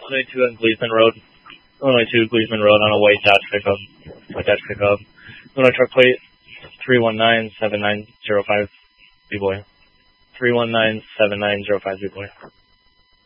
Illinois 2 on Gleasman Road. Illinois 2, Gleasman Road on a white Dodge pickup. Illinois truck plate 3197905 B-boy. 3197905 B-boy.